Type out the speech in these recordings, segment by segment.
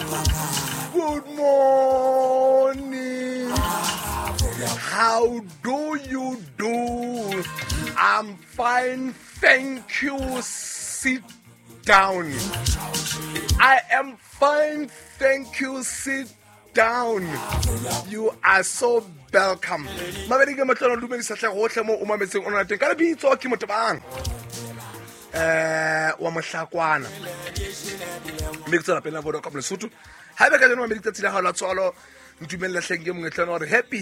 Good morning. How do you do? I'm fine, thank you. Sit down. I am fine, thank you. Sit down. You are so welcome. Mabedi ke matlo lo dumedisa tla gohle mo o mametseng ona teng ka lebitso ke motho bang wa mohlakwana mme ke tsela pela bodo ka Lesotho ha be ka jeno mabedi tsatsile ha la tswalo ntumella hleng ke mongetlana hore happy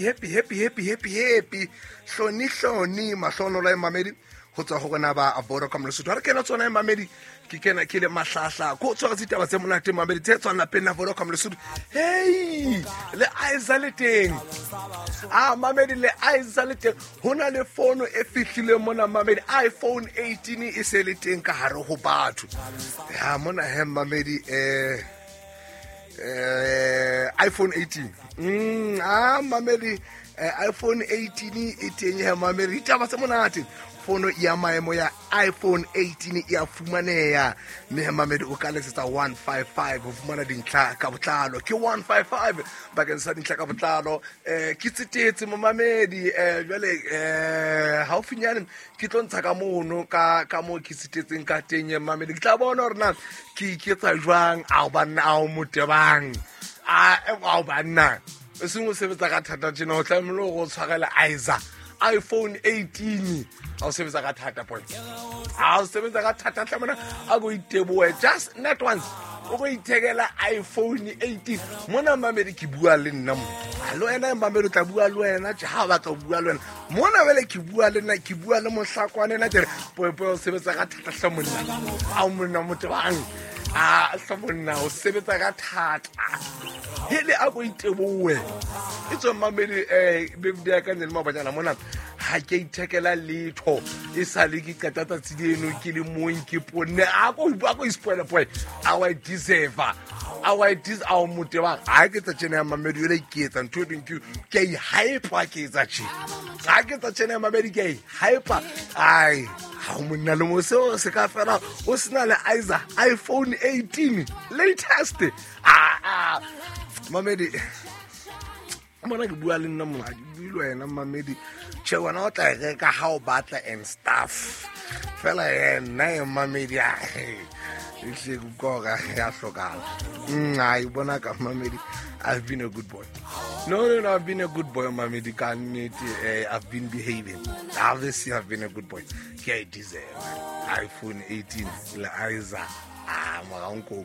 hloni mahlono la mamedi go tswa go rena ba bodo ka Lesotho ha re kena tsona mamedi ke kena ke le mahlahla go tswa ditaba tse monate mamedi tse tswana pena bodo ka Lesotho hey le aiza le teng mamedi le aiza le teng hona le phone e fihlile mona mamedi iPhone 18 e se le teng ka hare go batho ya mona he mamedi iPhone 18 mamedi iPhone 18 e teng he mamedi taba tse monate fono ya maemo ya iPhone 18 ya fumaneya mme mamedi o ka letsetsa 155 o fumana dintlha ka botlalo ke 155 bakeng sa dintlha ka botlalo ke tsetetse mo mamedi jwale ha o finyane ke tlo ntsha ka mono ka mo ke tsetetseng ka teng mamedi ke tla bona hore na ke tsa jwang a banna a o motebang a banna se mo sebetsa ka thata tjena o tlamelo go tshwarela aiza iPhone 18 I'll save the thata points. I'll save the thata tlamana a go iteboe just not once. O go itegela iPhone 18 mona mamedi ke bua le nna mo lo ena mamedi tla bua le wena ja ba tla bua le wena mona vele ke bua le nna ke bua le mohlakwane na tere poepo o sebetsa ka thata hlamonna a monna motho bang hlamonna o sebetsa ka thata hele a go iteboe itso mamedi be dia ka nne mabanyana mona ha ke itekela letho e sale ke qetata tsideno ke le moeng ke pone a go spoiler boy our deserve our moteba ha ke tsa tsena mamedi le ke etsa ntho dintho ke hype ke etsa chi ha ke tsa tsena mamedi ke hype ai ha monna le mo se ka fela o sena le iPhone 18 latest mamedi mona ke bua le nna mo a builo ena mamedi che wana o tla re ka ha o batla and stuff fela ena mamedi a hle go goga ya hlokala I bona ka mamedi I've been a good boy no I've been a good boy mamedi I've been behaving obviously I've been a good boy ke deserve iPhone 18 la aiza maranko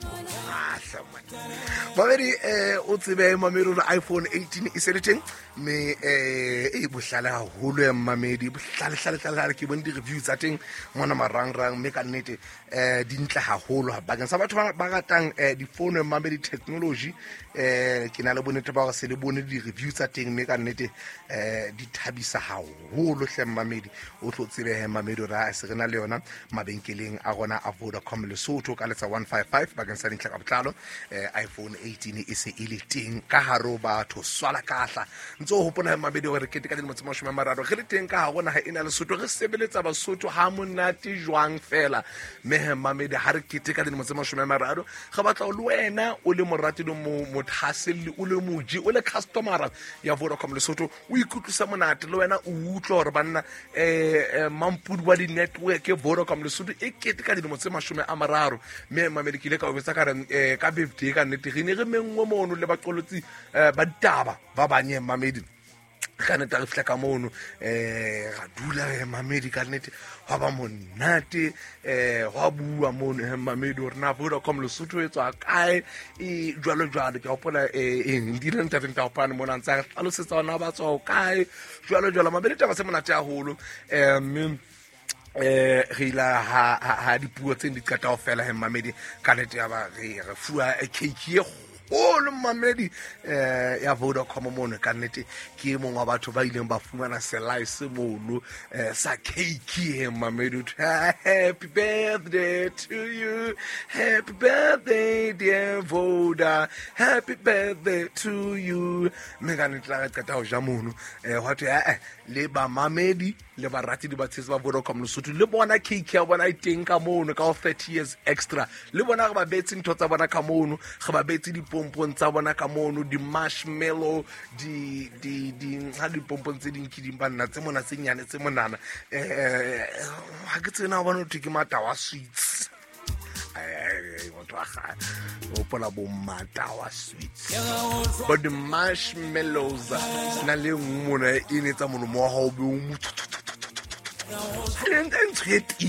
mamedi o tsebe mamedi le iPhone 18 e seleteng me e bohlale haholo ya mamedi bohlale ke bone di reviews tsa teng mona marangrang me ka nnete dintle haholo bakeng sa batho ba ratang di phone mamedi technology ke na le bonete ba go se le bone di reviews tsa teng me ka nnete di thabisa haholo hle mamedi o tlo tsebe mamedi ra se rena le yona mabenkeleng a gona a Vodacom Lesotho ka letsa 155 bakeng sa dintlha ka botlalo iPhone 18 e se ile teng ka haro batho swala kahla ntso hopola mabedi gore ke ka dilemo tse 30 re le teng ka ha gona ha ina Lesotho re sebeletsa Basotho ha monate jwang fela me mamedi ha re kete ka dilemo tse 30 ga batla o le wena o le morati le mothaseli o le moji o le customer ya Vodacom Lesotho o ikutlwisa monate le wena o utlwa hore banna mampudi wa di network e Vodacom Lesotho e kete ka dilemo tse 30 me mamedi ke le ka o betsa ka re ka birthday ka nnete re ne re mengwe mono le baqolotsi ba ditaba ba banye mamedi ka neta re fla ka mono ga dula mamedi ka nnete wa ba monate wa bua mono mamedi hore na Vodacom Lesotho e tswa kae e jwalo ke hopola ndile ntata ta opana mona ntsa tlalosetsa ona ba tswa kae jwalo mamedi taba se monate haholo re ila ha dipuo tse di qata ho fela mamedi ka nete ya ba re fua cake all mamedi ya Vodacom mono ka nnete ke mongwe wa batho ba ileng ba fumana slice mono sa cake mamedi happy birthday to you happy birthday dear Voda happy birthday to you me ka nnete la qeta ho ja mono what le ba mamedi le ba rati di ba tshetse ba Vodacom Lesotho le bona cake ya bona iteng ka mono ka 30 years extra le bona ga ba betse ntho tsa bona ka mono ga ba betse dipompong tsa bona ka mono di-marshmallow ha dipompong tse ding ke dimpanna tse mona tse nyane tse monana ha ke tsena bona ho thwe ke Matawa sweets motho wa kgale o pola bo Matawa sweets but the marshmallows na le ngwana e ne tsa mono mo ha o be o